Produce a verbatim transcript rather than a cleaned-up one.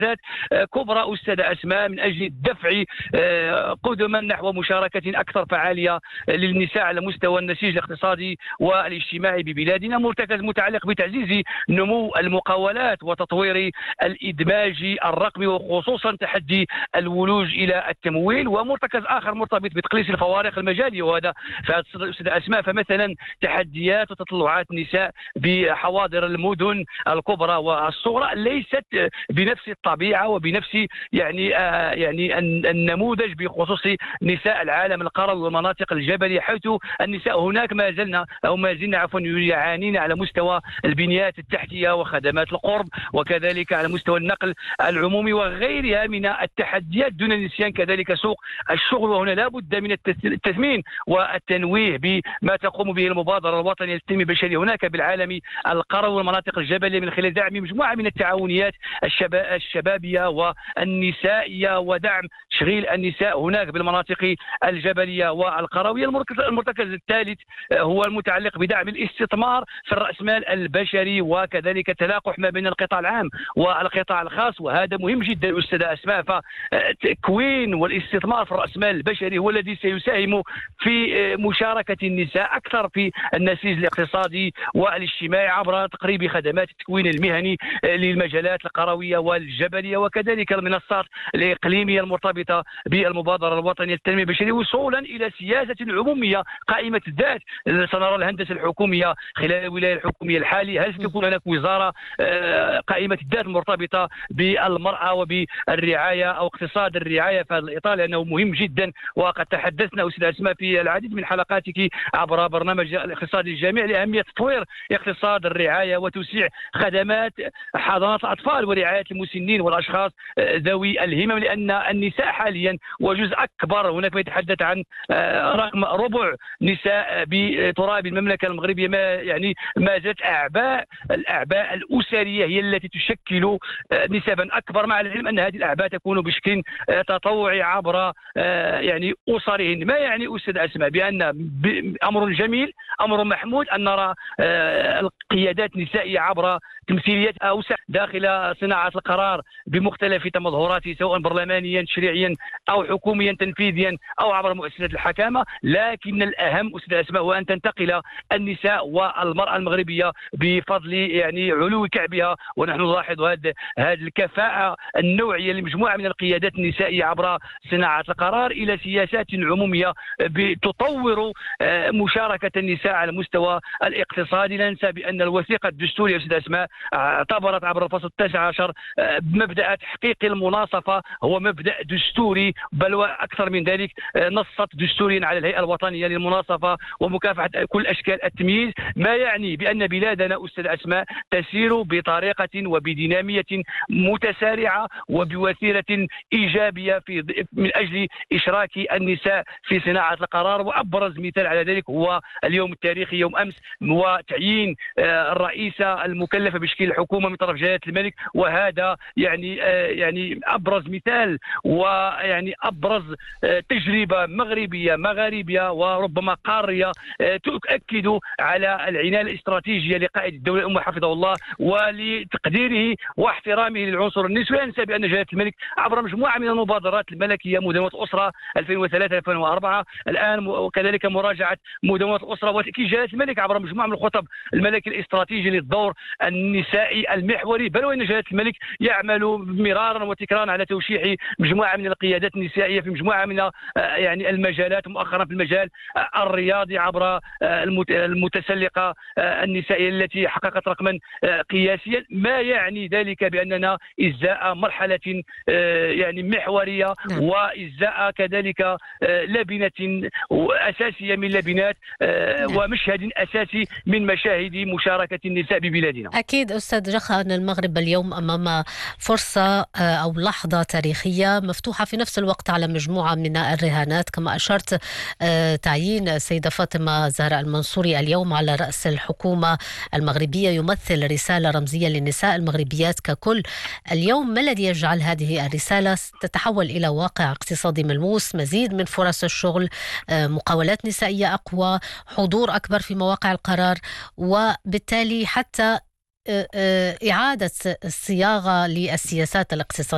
ممارسات كبرى أستاذ أسماء من أجل دفع قدما نحو مشاركة أكثر فعالية للنساء على مستوى النسيج الاقتصادي والاجتماعي ببلادنا، مرتكز متعلق بتعزيز نمو المقاولات وتطوير الإدماج الرقمي وخصوصا تحدي الولوج إلى التمويل، ومرتكز آخر مرتبط بتقليص الفوارق المجالية، وهذا أستاذ أسماء فمثلا تحديات وتطلعات النساء بحواضر المدن الكبرى والصغرى ليست بنفس الطبيعة وبنفس يعني آه يعني النموذج بخصوص نساء العالم القروي والمناطق الجبلية، حيث النساء هناك ما زلنا أو ما زلنا عفوا يعانين على مستوى البنيات التحتية وخدمات القرب، وكذلك على مستوى النقل العمومي وغيرها من التحديات، دون النسيان كذلك سوق الشغل. وهنا لا بد من التثمين والتنويه بما تقوم به المبادرة الوطنية للتنمية البشرية هناك بالعالم القروي والمناطق الجبلية من خلال دعم مجموعة من التعاونيات الشبابية والنسائية ودعم تشغيل النساء هناك بالمناطق الجبلية والقروية. المرتكز الثالث هو المتعلق بدعم الاستثمار في الرأسمال البشري وكذلك التلاقح ما بين القطاع العام والقطاع الخاص، وهذا مهم جدا أستاذة أسماء. فتكوين والاستثمار في الرأسمال البشري هو الذي سيساهم في مشاركة النساء أكثر في النسيج الاقتصادي والاجتماعي عبر تقريب خدمات التكوين المهني للمجالات القروية والجبلية وكذلك المنصات الإقليمية المرتبطة بالمبادرة الوطنية للتنمية البشرية، وصولا إلى سياسة عمومية قائمة الذات. سنرى الهندسة الحكومية خلال الولاية الحكومية الحالية، هل ستكون هناك وزارة قائمة الذات مرتبطة بالمرأة وبالرعاية أو اقتصاد الرعاية في هذا الإطار، لأنه مهم جدا. وقد تحدثنا أستاذ أسماء في العديد من حلقاتك عبر برنامج الاقتصاد الجامع لأهمية تطوير اقتصاد الرعاية وتوسيع خدمات حضانات الأطفال ورعاية المسنين والأشخاص ذوي الهمم، لأن النساء حاليا وجزء أكبر هناك ما يتحدث عن رقم ربع نساء بتراب المملكة المغربية، ما يعني ما زالت أعباء الأعباء الأسرية هي التي تشكل نسبا أكبر، مع العلم أن هذه الأعباء تكون بشكل تطوعي عبر يعني أسرهن. ما يعني أستاذ أسماء بأن أمر جميل أمر محمود أن نرى القيادات النسائية عبر تمثيليات أوسع داخل صناعة القرار بمختلف تمظهراته سواء برلمانيا تشريعيا أو حكوميا تنفيذيا أو عبر مؤسسات الحكامة، لكن الأهم أستاذ أسماء هو أن تنتقل النساء والمرأة المغربية بفضل يعني علو كعبها. ونحن نلاحظ هذه هذه الكفاءة النوعية لمجموعة من القيادات النسائية عبر صناعة القرار إلى سياسات عمومية تطور مشاركة النساء على المستوى الاقتصادي. لا ننسى بأن الوثيقة الدستورية أستاذ أسماء اعتبرت عبر الفصل التاسع عشر مبدأ تحقيق المناصفة هو مبدأ دستوري، بل وأكثر من ذلك نصت دستوريا على الهيئة الوطنية للمناصفة ومكافحة كل أشكال التمييز، ما يعني بأن بلادنا أستاذ أسماء تسير بطريقة وبدينامية متسارعة وبوتيرة إيجابية في من أجل إشراك النساء في صناعة القرار. وأبرز مثال على ذلك هو اليوم التاريخي يوم أمس وتعيين الرئيسة المكلفة بتشكيل الحكومة من طرف جلالة الملك، وهذا يعني يعني أبرز مثال ويعني أبرز تجربة مغربية مغاربية وربما قارية تؤكد على العناية الاستراتيجية لقائد الدولة الأم حفظه الله ولتقديره واحترامه للعنصر النسوي. لا ننسى بأن جلالة الملك عبر مجموعة من المبادرات الملكية مدونة الأسرة ألفين وثلاثة ألفين وأربعة الآن وكذلك مراجعة مدونة الأسرة وتأكيد جلالة الملك عبر مجموعة من الخطب الملكي الاستراتيجي للدور النسائي المحوري، بل وإن جلالة الملك يعمل مرارا وتكرارا على توشيح مجموعة من القيادات النسائية في مجموعة من يعني المجالات، مؤخرا في المجال الرياضي عبر المتسلقة النسائية التي حققت رقما قياسيا، ما يعني ذلك بأننا إزاء مرحلة يعني محورية وإزاء كذلك لبنة أساسية من لبنات ومشهد أساسي من مشاهد مشاركة النساء ببلادنا. أكيد أستاذ جخا أن المغرب اليوم أمام فرصة أو لحظة تاريخية مفتوحة في نفس الوقت على مجموعة من الرهانات، كما أشرت تعيين السيدة فاطمة زهراء المنصوري اليوم على رأس الحكومة المغربية يمثل رسالة رمزية للنساء المغربيات ككل. اليوم ما الذي يجعل هذه الرسالة تتحول إلى واقع اقتصادي ملموس، مزيد من فرص الشغل، مقاولات نسائية أقوى، حضور أكبر في مواقع القرار، وبالتالي حتى إعادة الصياغة للسياسات الاقتصادية